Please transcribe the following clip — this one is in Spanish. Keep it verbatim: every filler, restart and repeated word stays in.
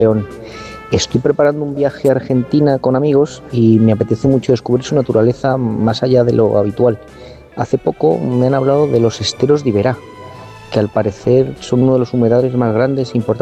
León. Estoy preparando un viaje a Argentina con amigos y me apetece mucho descubrir su naturaleza más allá de lo habitual. Hace poco me han hablado de los esteros de Iberá, que al parecer son uno de los humedales más grandes e importantes